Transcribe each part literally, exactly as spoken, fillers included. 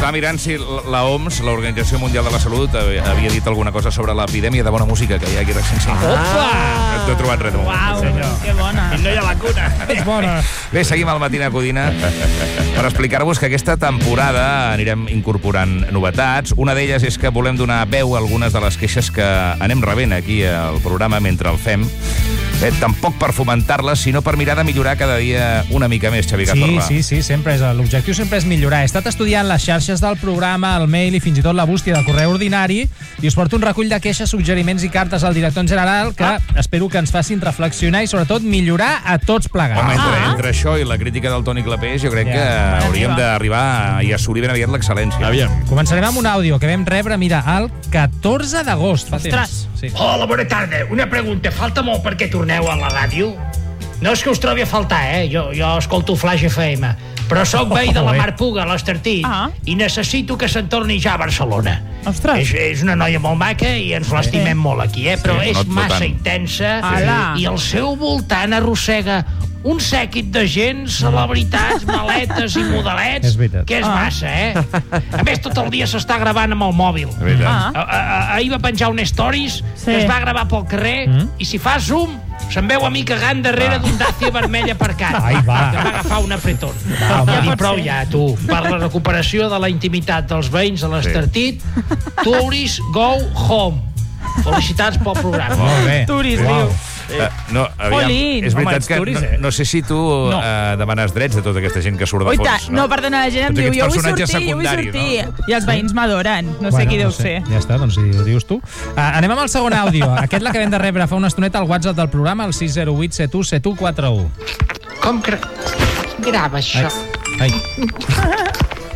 Estava mirant si la O M S, l'Organització Mundial de la Salut, havia dit alguna cosa sobre l'epidèmia de bona música que hi ha aquí a RAC cent cinc. Opa! No he trobat res de molt. Uau, que bona. I no hi ha vacuna. És bona. Bé, seguim al Matina Codina per explicar-vos que aquesta temporada anirem incorporant novetats. Una d'elles és que volem donar veu a algunes de les queixes que anem rebent aquí al programa mentre el fem. Bé, tampoc per fomentar-les, sinó per mirar de millorar cada dia una mica més, Xavi Cazorla. Sí, sí, sí, sempre és, l'objectiu sempre és millorar. He estat estudiant les xarxes del programa, el mail i fins i tot la bústia del correu ordinari i us porto un recull de queixes, suggeriments i cartes al director en general que ah. espero que ens facin reflexionar i sobretot millorar a tots plegats. Home, entre, ah. entre això i la crítica del Toni Clapés, jo crec ja, que hauríem d'arribar i assolir ben aviat l'excel·lència. Aviam. Començarem amb un àudio que vam rebre, mira, el catorze d'agost. Ostres! Sí. Hola, bona tarda. Una pregunta. Falta molt perquè torneu a la ràdio? No és que us trobi a faltar, eh? Jo, jo escolto Flash F M. Però sóc veí de la Mar Puga, a l'Estartit, ah. i necessito que se'n torni ja a Barcelona. Ostres! És, és una noia molt maca i ens sí. l'estimem molt aquí, eh? Però sí, és no massa tant. intensa Ala. i al seu voltant arrossega un sèquit de gent, celebritats, maletes i modelets, que és massa, eh? A més, tot el dia s'està gravant amb el mòbil. Ah. Ahir va penjar un stories sí. que es va gravar pel carrer mm. i si fa zoom se'n veu a mi cagant darrere d'un Dacia vermell aparcat. Ai, va. Que va agafar un apretón. Va, ja I prou ja, tu. Per la recuperació de la intimitat dels veïns a l'Estartit, sí. Tourist go home. Felicitats pel programa. Molt bé. Tourist, wow. diu. Uh, no, aviam, Olin. és veritat Home, que turis, no, eh? no sé si tu no. uh, demanes drets de tota aquesta gent que surt de Oita, fons. no? no, perdona, la gent em diu, jo vull sortir, jo vull sortir. No? I els veïns m'adoren, no bueno, sé qui no deu sé. ser. Ja està, doncs si ho dius tu. Uh, anem amb el segon àudio. Aquest l'acabem de rebre fa una estoneta al WhatsApp del programa, el sis zero vuit set u set u quatre u. Com que... grava això? Ai. Ai.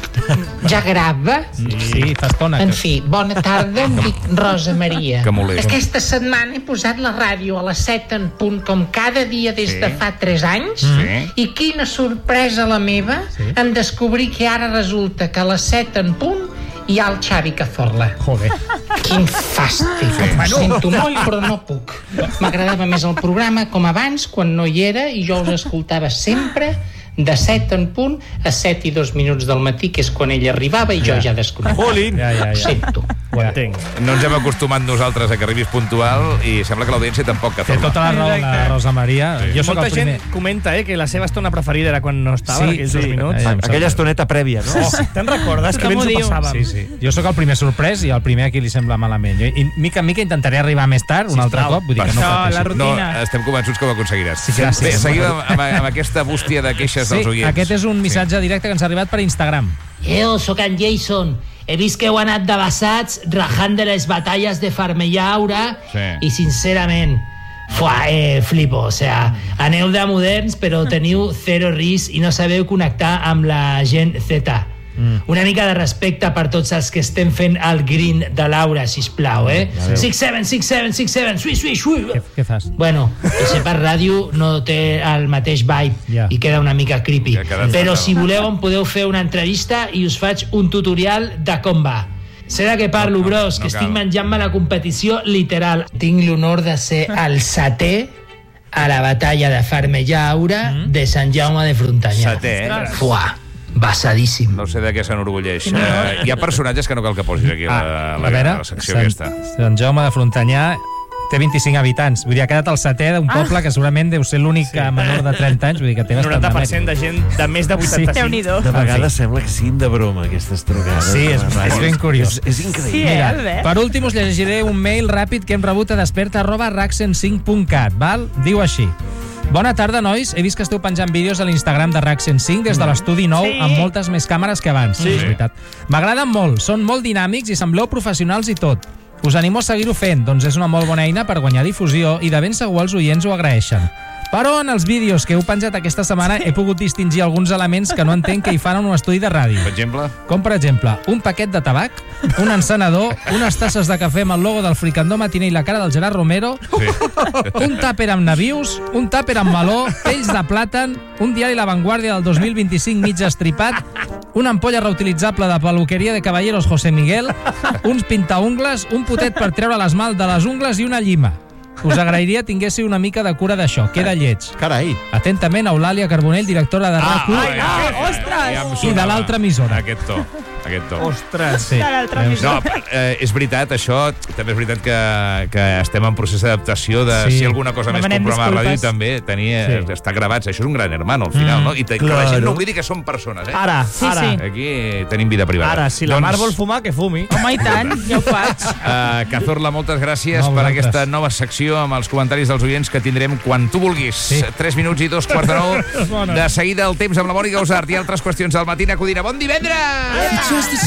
Ja grava? Sí, sí fa estona. En fi, bona tarda, em dic Rosa Maria. Que molest. Aquesta setmana he posat la ràdio a les set en punt, com cada dia des sí. de fa tres anys, sí. i quina sorpresa la meva sí. en descobrir que ara resulta que a les set en punt hi ha el Xavi Cazorla. Joder. Quin fàstic. Sí. Ho sento molt, però no puc. M'agradava més el programa com abans, quan no hi era, i jo us escoltava sempre de set en punt a set i dos minuts del matí, que és quan ell arribava i jo ja, ja desconnectava. Ja, ja, ja. Ho sento. Ho entenc. No ens hem acostumat nosaltres a que arribis puntual i sembla que l'audiència tampoc que Té tota la raó la Rosa Maria. Sí. Jo soc Molta el primer. gent comenta eh, que la seva estona preferida era quan no estava, Sí, aquells sí. dos minuts. Ja, Aquella estoneta prèvia, no? Oh, te'n recordes? Que ben s'ho passàvem. Sí, sí. Jo sóc el primer sorprès i el primer a qui li sembla malament. I mica en mica intentaré arribar més tard, un altre cop. Vull dir que no pateixi. No, estem convençuts que ho aconseguiràs. Sí, gràcies. Bé, seguim amb, amb, amb aquesta bústia de queixes sí, dels oients. Aquest és un missatge sí. directe que ens ha arribat per Instagram. Jo sóc en Jason. He vist que heu anat de basats rajant de les batalles de Farmellaura sí. i, sincerament, fuà, eh, flipo. O sea, aneu de moderns, però teniu zero risc i no sabeu connectar amb la gent Z. Mm. Una mica de respecte per tots els que estem fent el green de Laura, sisplau, eh? six seven, six seven, six seven, sui, sui, sui. Què, què fas? Bueno, que ser per ràdio no té el mateix vibe yeah. i queda una mica creepy. Però fatal. si voleu em podeu fer una entrevista i us faig un tutorial de com va. Serà que parlo, no, no, bros, no que cal. estic menjant-me la competició literal. Tinc l'honor de ser el setè a la batalla de Farmellaura mm. de Sant Jaume de Frontanyà. Setè, eh? Fuà. Basadíssim. No sé de què s'enorgulleix. No. Uh, hi ha personatges que no cal que posis aquí a la, Ah, la, a veure, la secció Sant, aquesta. Sant Jaume de Frontanyà té vint-i-cinc habitants. Vull dir, ha quedat el setè d'un poble que segurament deu ser l'únic sí. menor de trenta anys. Vull dir que té bastant noranta per cent de gent de més de vuitanta-cinc. Sí. De vegades sembla que siguin de broma, aquestes trucades. Sí, és, és ben curiós. És, és increïble. Sí, Mira, Albert. per últim us llegiré un mail ràpid que hem rebut a desperta arroba rac cent cinc punt cat, val? Diu així: bona tarda, nois. He vist que esteu penjant vídeos a l'Instagram de RAC cent cinc des de l'estudi nou, sí. amb moltes més càmeres que abans. Sí. És veritat. M'agraden molt, són molt dinàmics i sembleu professionals i tot. Us animo a seguir-ho fent, doncs és una molt bona eina per guanyar difusió i de ben segur els oients ho agraeixen. Però en els vídeos que heu penjat aquesta setmana he pogut distingir alguns elements que no entenc que hi fan en un estudi de ràdio. Per exemple? Com, per exemple, un paquet de tabac, un encenedor, unes tasses de cafè amb el logo del fricandó matiner i la cara del Gerard Romero, Sí. un tàper amb navius, un tàper amb meló, pells de plàtan, un diari La Vanguardia del dos mil vint-i-cinc mig estripat, una ampolla reutilitzable de peluqueria de Caballeros José Miguel, uns pintaungles, un potet per treure l'esmalt de les ungles i una llima. Us agrairia tinguéssiu una mica de cura d'això. Queda lleig. Carai. Atentament, Eulàlia Carbonell, directora de RAC u. Ah, ostres! I de l'altra emissora. Aquest to. Aquest to. Ostres. Sí. De l'altra emissora. No, eh, és veritat, això, també és veritat que, que estem en procés d'adaptació de Sí. si alguna cosa més Demanem que un programa de ràdio disculpes. també tenia, Sí. està gravats. Això és un gran hermano, al final, no? I te, que la gent no oblidi que són persones, eh? Ara, Sí, ara. sí. Aquí tenim vida privada. Ara, si la Mar vol fumar, que fumi. Home, i tant, ja ho faig. Uh, Cazorla, moltes gràcies No, per vosaltres. aquesta nova secció amb els comentaris dels oients que tindrem quan tu vulguis. Sí. Tres minuts i dos quarts de nou. De seguida el temps amb la Mònica Usart i altres qüestions del Matí a Codina. Bon divendres!